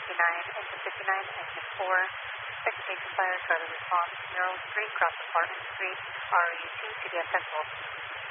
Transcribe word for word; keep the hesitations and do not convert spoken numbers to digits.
fifty-nine, engine fifty-nine, engine four, second station fire, Charlie response, Mural Street, cross Apartment Street, R E T, C D S Central.